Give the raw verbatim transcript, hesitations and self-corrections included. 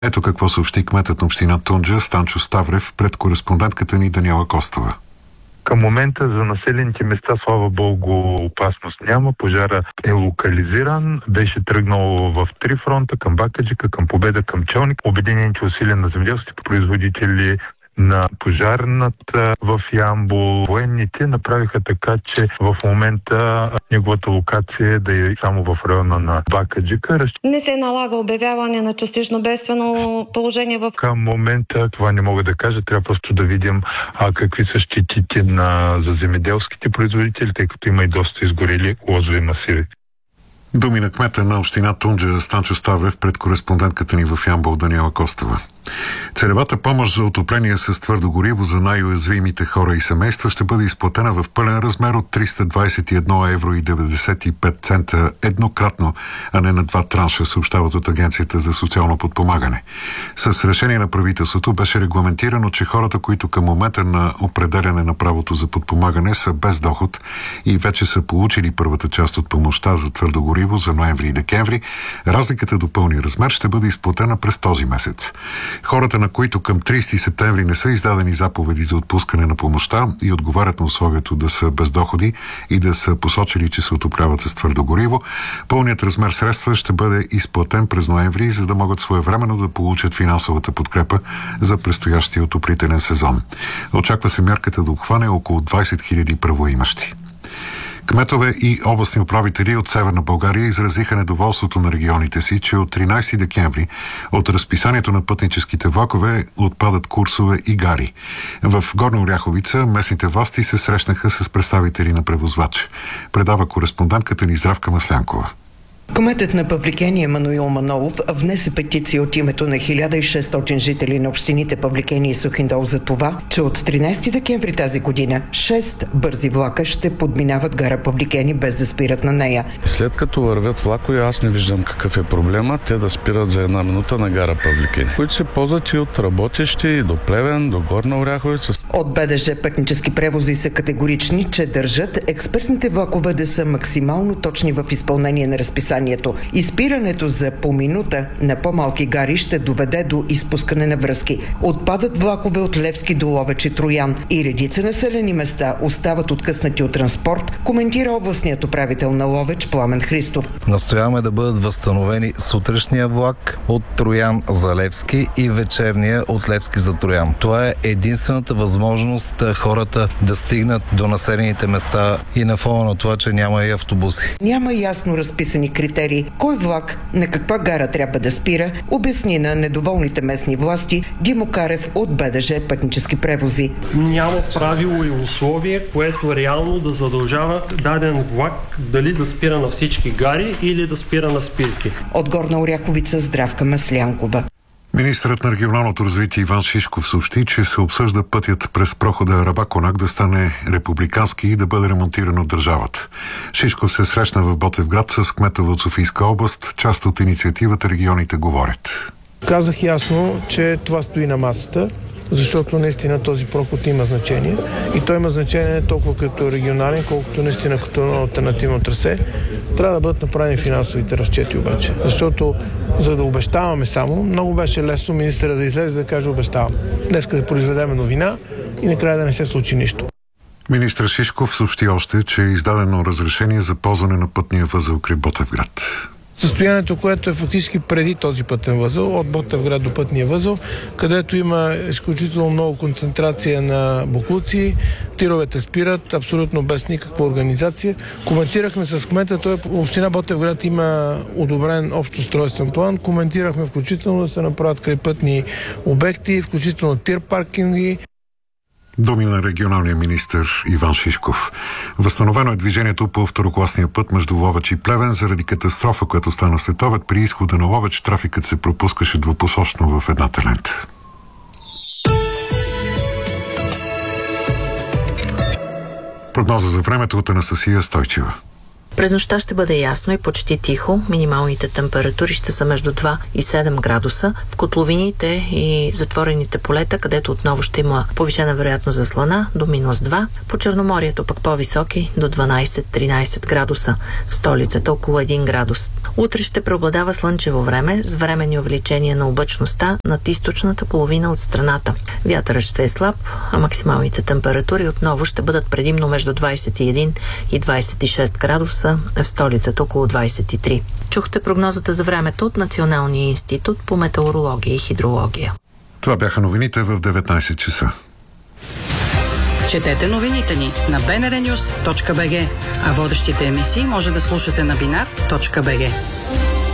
Ето какво съобщи кметът на община Тунджа Станчо Ставрев пред кореспондентката ни Даниела Костова. Към момента за населените места, слава Богу, опасност няма. Пожара е локализиран. Беше тръгнал в три фронта, към Бакаджика, към Победа, към Челник. Обединените усилия на земеделските производители, на пожарната в Ямбол. Военните направиха така, че в момента неговата локация да е само в района на Бакаджика. Не се налага обявяване на частично бедствено положение в... Към момента това не мога да кажа. Трябва просто да видим а, какви са щетите на, за земеделските производители, тъй като има и доста изгорели лозови масиви. Думи на кмета на община Тунджа Станчо Ставрев пред кореспондентката ни в Ямбол Даниела Костова. Целевата помощ за отопление с твърдо гориво за най-уязвимите хора и семейства ще бъде изплатена в пълен размер от триста двадесет и едно евро и деветдесет и пет цента еднократно, а не на два транша, съобщават от Агенцията за социално подпомагане. С решение на правителството беше регламентирано, че хората, които към момента на определяне на правото за подпомагане са без доход и вече са получили първата част от помощта за твърдо гориво за ноември и декември, разликата до пълния размер ще бъде изплатена през този месец. Хората, на които към тридесети септември не са издадени заповеди за отпускане на помощта и отговарят на условието да са без доходи и да са посочили, че се отопляват с твърдо гориво, пълният размер средства ще бъде изплатен през ноември, за да могат своевременно да получат финансовата подкрепа за предстоящия отоплителен сезон. Очаква се мярката да обхване около двадесет хиляди правоимащи. Кметове и областни управители от Северна България изразиха недоволството на регионите си, че от тринадесети декември от разписанието на пътническите влакове отпадат курсове и гари. В Горна Оряховица местните власти се срещнаха с представители на превозвачи. Предава кореспондентката ни Здравка Маслянкова. Кметът на Павликени Емануил Манолов внесе петиция от името на хиляда и шестстотин жители на общините Павликени и Сухиндол за това, че от тринадесети декември тази година шест бързи влака ще подминават гара Павликени без да спират на нея. След като вървят влакове, аз не виждам какъв е проблема те да спират за една минута на гара Павликени, които се ползват и от работещи и до Плевен, до Горна Оряховица. От БДЖ Пътнически превози са категорични, че държат експресните влакове да са максимално точни в изпълнение на разписанието. Изпирането за по минута на по-малки гари ще доведе до изпускане на връзки. Отпадат влакове от Левски до Ловеч и Троян и редица населени места остават откъснати от транспорт, коментира областният управител на Ловеч Пламен Христов. Настояваме да бъдат възстановени сутрешния влак от Троян за Левски и вечерния от Левски за Троян. Това е единствената възможност хората да стигнат до населените места и на фона на това, че няма и автобуси. Няма ясно разписани критерии кой влак на каква гара трябва да спира, обясни на недоволните местни власти Димо Карев от БДЖ Пътнически превози. Няма правило и условие, което реално да задължава даден влак дали да спира на всички гари или да спира на спирки. От Горна Оряховица Здравка Маслянкова. Министърът на регионалното развитие Иван Шишков съобщи, че се обсъжда пътят през прохода Рабаконак да стане републикански и да бъде ремонтиран от държавата. Шишков се срещна в Ботевград с кметове от Софийска област. Част от инициативата регионите говорят. Казах ясно, че това стои на масата, защото наистина този проход има значение. И той има значение не толкова като регионален, колкото наистина като алтернативно трасе. Трябва да бъдат направени финансовите разчети обаче. Защото за да обещаваме само, много беше лесно министъра да излезе да каже обещавам. Днеска да произведем новина и накрая да не се случи нищо. Министър Шишков съобщи още, че е издадено разрешение за ползване на пътния възел край Ботевград. Състоянието, което е фактически преди този пътен възел, от Ботевград до пътния възел, където има изключително много концентрация на боклуци, тировете спират, абсолютно без никаква организация. Коментирахме с кмета, той община Ботевград има одобрен общ устройствен план, коментирахме включително да се направят крайпътни обекти, включително тир паркинги. Думи на регионалния министър Иван Шишков. Възстановено е движението по второкласния път между Ловеч и Плевен заради катастрофа, която стана след обед. При изхода на Ловеч трафикът се пропускаше двупосочно в едната лента. Прогноза за времето от Анастасия Стойчева. През нощта ще бъде ясно и почти тихо. Минималните температури ще са между два и седем градуса. В котловините и затворените полета, където отново ще има повишена вероятност за слана, до минус два. По Черноморието пък по-високи до дванайсет-тринайсет градуса. В столицата около един градус. Утре ще преобладава слънчево време с временни увеличения на облачността над източната половина от страната. Вятърът ще е слаб, а максималните температури отново ще бъдат предимно между двайсет и един и двайсет и шест градуса. В столицата около двайсет и три. Чухте прогнозата за времето от Националния институт по метеорология и хидрология. Това бяха новините в деветнайсет часа. Четете новините ни на би ен ар нюз точка би джи, а водещите емисии може да слушате на бинар точка би джи.